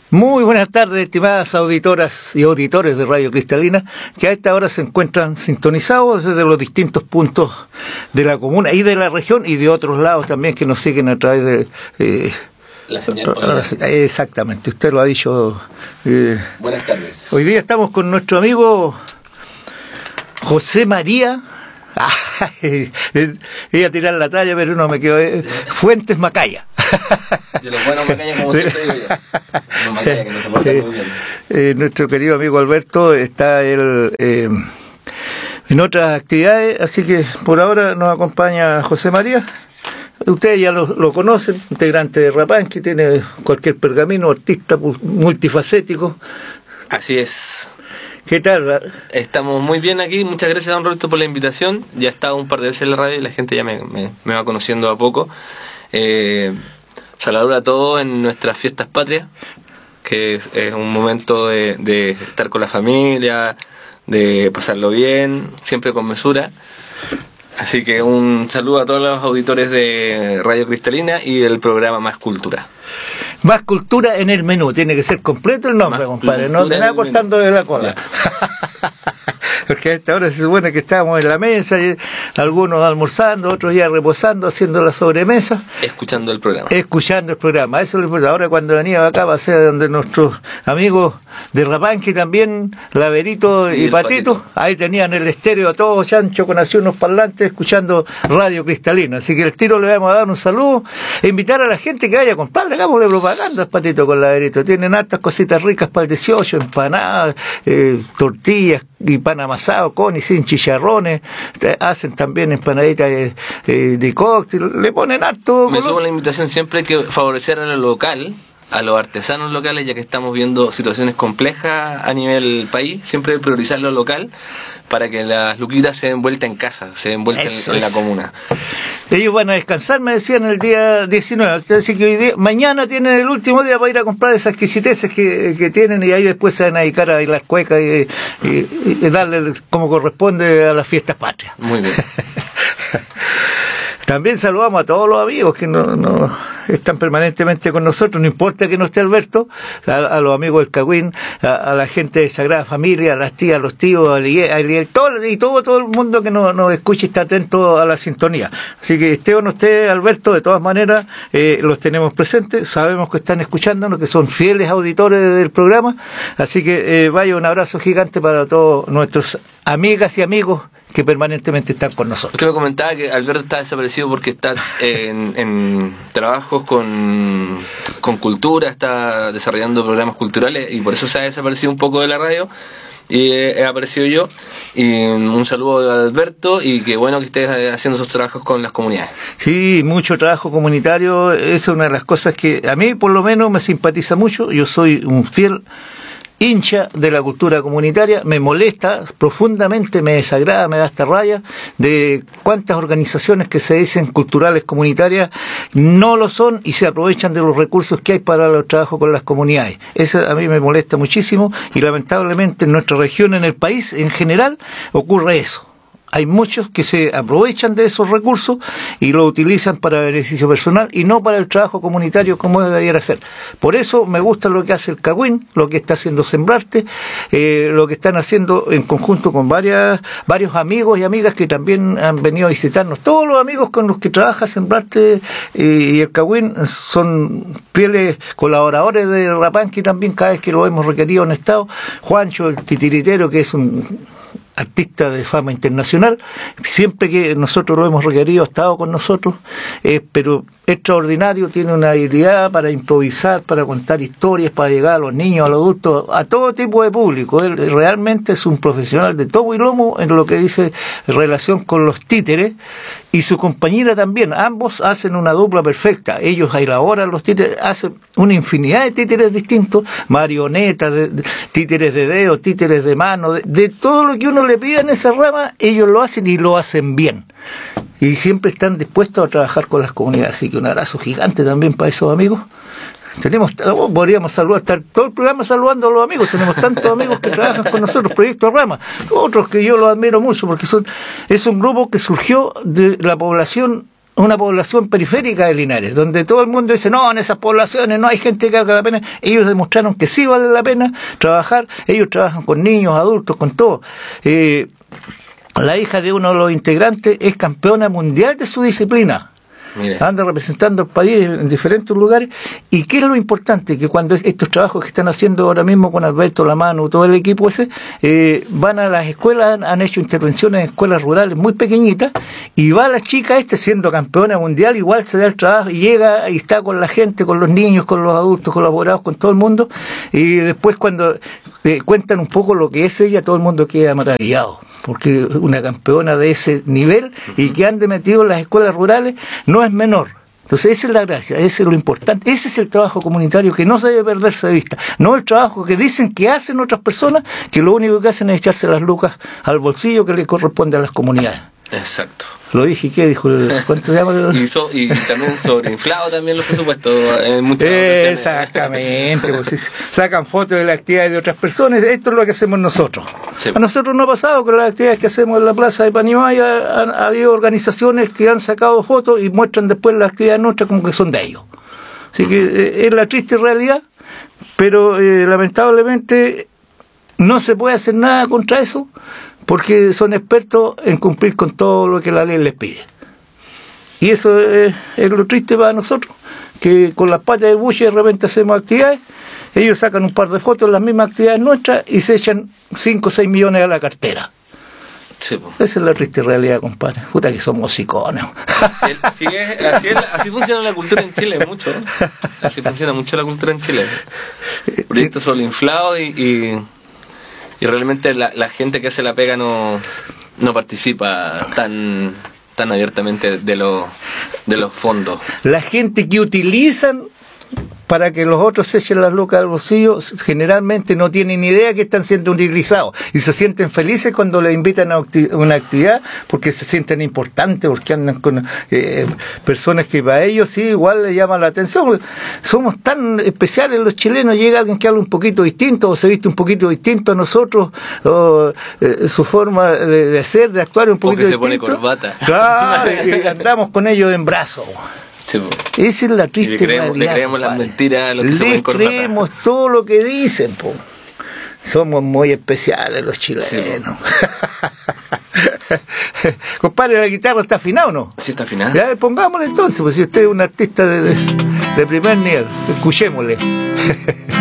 Muy buenas tardes, estimadas auditoras y auditores de Radio Cristalina, que a esta hora se encuentran sintonizados desde los distintos puntos de la comuna y de la región y de otros lados también que nos siguen a través de... la señal Polonia. Exactamente, usted lo ha dicho. Buenas tardes. Hoy día estamos con nuestro amigo José María. Iba a tirar la talla, pero no me quedo. Fuentes Macaya. De los buenos Macaya, como siempre digo yo. Los Macaya que no se portan muy bien. Nuestro querido amigo Alberto está él en otras actividades, así que por ahora nos acompaña José María. Ustedes ya lo conocen, integrante de Rapán, que tiene cualquier pergamino, artista multifacético. Así es. ¿Qué tal? Estamos muy bien aquí, muchas gracias, don Roberto, por la invitación. Ya he estado un par de veces en la radio y la gente ya me va conociendo a poco. Saludar a todos en nuestras fiestas patrias, que es un momento de estar con la familia, de pasarlo bien, siempre con mesura. Así que un saludo a todos los auditores de Radio Cristalina y el programa Más Cultura. Más Cultura en el menú, tiene que ser completo el nombre, compadre, no te nada cortando de la cola. Porque a esta hora se supone que estábamos en la mesa, y algunos almorzando, otros ya reposando, haciendo la sobremesa. Escuchando el programa. Escuchando el programa, eso es lo importante. Ahora cuando venía acá va a ser donde nuestros amigos de Rapanqui también, Laverito y Patito, ahí tenían el estéreo todo chancho con así unos parlantes escuchando Radio Cristalina. Así que el tiro le vamos a dar un saludo e invitar a la gente que vaya, compadre, hagámosle propaganda al Patito con Laverito. Tienen hartas cositas ricas para el 18, empanadas, tortillas y pan amasado con y sin chicharrones, hacen también empanaditas de cóctel, le ponen harto. Me subo la invitación, siempre hay que favorecer a lo local, a los artesanos locales, ya que estamos viendo situaciones complejas a nivel país, siempre priorizar lo local para que las luquitas se den vuelta en casa, se den vuelta en la comuna. Ellos van a descansar, me decían, el día 19, así que hoy día, mañana tienen el último día para ir a comprar esas exquisiteces que tienen, y ahí después se van a dedicar a bailar cuecas y darle como corresponde a las fiestas patrias. Muy bien. También saludamos a todos los amigos que no están permanentemente con nosotros, no importa que no esté Alberto, a los amigos del Cagüín, a la gente de Sagrada Familia, a las tías, a los tíos, a Ariel, todo el mundo que nos escuche y está atento a la sintonía. Así que esté o no esté Alberto, de todas maneras los tenemos presentes, sabemos que están escuchándonos, que son fieles auditores del programa, así que vaya un abrazo gigante para todos nuestros amigas y amigos que permanentemente están con nosotros. Usted me comentaba que Alberto está desaparecido porque está en trabajos con cultura, está desarrollando programas culturales y por eso se ha desaparecido un poco de la radio y he aparecido yo. Y un saludo a Alberto y qué bueno que estés haciendo esos trabajos con las comunidades. Sí, mucho trabajo comunitario, esa es una de las cosas que a mí por lo menos me simpatiza mucho. Yo soy un fiel hincha de la cultura comunitaria, me molesta profundamente, me desagrada, me da hasta raya de cuántas organizaciones que se dicen culturales comunitarias no lo son y se aprovechan de los recursos que hay para los trabajos con las comunidades. Eso a mí me molesta muchísimo y lamentablemente en nuestra región, en el país en general, ocurre eso. Hay muchos que se aprovechan de esos recursos y lo utilizan para beneficio personal y no para el trabajo comunitario como debiera ser. Por eso me gusta lo que hace el Cagüín, lo que está haciendo Sembrarte, lo que están haciendo en conjunto con varios amigos y amigas que también han venido a visitarnos. Todos los amigos con los que trabaja Sembrarte y el Cagüín son fieles colaboradores de Rapanqui también, cada vez que lo hemos requerido en estado. Juancho, el titiritero, que es un artista de fama internacional, siempre que nosotros lo hemos requerido ha estado con nosotros, pero extraordinario, tiene una habilidad para improvisar, para contar historias, para llegar a los niños, a los adultos, a todo tipo de público. Él realmente es un profesional de tomo y lomo en lo que dice relación con los títeres, y su compañera también, ambos hacen una dupla perfecta. Ellos elaboran los títeres, hacen una infinidad de títeres distintos, marionetas, títeres de dedo, títeres de mano, de todo lo que uno le pida en esa rama, ellos lo hacen y lo hacen bien. Y siempre están dispuestos a trabajar con las comunidades. Así que un abrazo gigante también para esos amigos. Podríamos saludar, estar todo el programa saludando a los amigos. Tenemos tantos amigos que trabajan con nosotros, Proyecto Rama, otros que yo los admiro mucho porque es un grupo que surgió de la población una población periférica de Linares, donde todo el mundo dice, no, en esas poblaciones no hay gente que valga la pena. Ellos demostraron que sí vale la pena trabajar. Ellos trabajan con niños, adultos, con todo. La hija de uno de los integrantes es campeona mundial de su disciplina. Mire. Anda representando al país en diferentes lugares. ¿Y qué es lo importante? Que cuando estos trabajos que están haciendo ahora mismo con Alberto Lamano, todo el equipo ese, van a las escuelas, han hecho intervenciones en escuelas rurales muy pequeñitas, y va la chica siendo campeona mundial, igual se da el trabajo y llega y está con la gente, con los niños, con los adultos, con los abogados, con todo el mundo, y después cuando cuentan un poco lo que es ella, todo el mundo queda maravillado. Porque una campeona de ese nivel y que ande metido en las escuelas rurales no es menor. Entonces esa es la gracia, ese es lo importante, ese es el trabajo comunitario que no se debe perderse de vista, no el trabajo que dicen que hacen otras personas, que lo único que hacen es echarse las lucas al bolsillo que le corresponde a las comunidades. Exacto. Lo dije, ¿qué dijo? ¿Cuánto se llama? Y también sobreinflado también los presupuestos en muchas ocasiones. Exactamente, pues, si sacan fotos de las actividades de otras personas, esto es lo que hacemos nosotros. Sí. A nosotros no ha pasado con las actividades que hacemos en la plaza de Panimaya, ha habido organizaciones que han sacado fotos y muestran después las actividades nuestras como que son de ellos. Así que es la triste realidad, pero lamentablemente no se puede hacer nada contra eso, porque son expertos en cumplir con todo lo que la ley les pide. Y eso es lo triste para nosotros, que con las patas de buche de repente hacemos actividades, ellos sacan un par de fotos de las mismas actividades nuestras y se echan 5 o 6 millones a la cartera. Sí, pues. Esa es la triste realidad, compadre. Puta que somos hocicones. Así funciona la cultura en Chile, mucho. Así funciona mucho la cultura en Chile. Proyectos solo inflados y realmente la gente que hace la pega no participa tan abiertamente de los fondos. La gente que utilizan para que los otros se echen las lucas al bolsillo, generalmente no tienen idea que están siendo utilizados y se sienten felices cuando les invitan a una actividad porque se sienten importantes, porque andan con personas que para ellos sí igual les llaman la atención. Somos tan especiales los chilenos, llega alguien que habla un poquito distinto o se viste un poquito distinto a nosotros, o su forma de ser, de actuar un poquito distinto. O que se pone corbata. Claro, y andamos con ellos en brazos. Sí, esa es la triste realidad. Le creemos las mentiras a los que se ponen corbata. Le creemos todo lo que dicen, po. Somos muy especiales los chilenos. Sí. Compadre, ¿la guitarra está afinada o no? Sí, está afinada. Ya, pongámosle entonces, pues si usted es un artista de primer nivel, escuchémosle.